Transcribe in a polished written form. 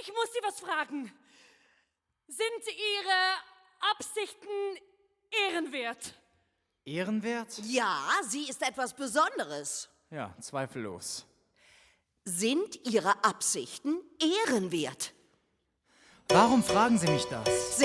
Ich muss Sie was fragen. Sind Ihre Absichten ehrenwert? Ehrenwert? Ja, sie ist etwas Besonderes. Ja, zweifellos. Sind Ihre Absichten ehrenwert? Warum fragen Sie mich das?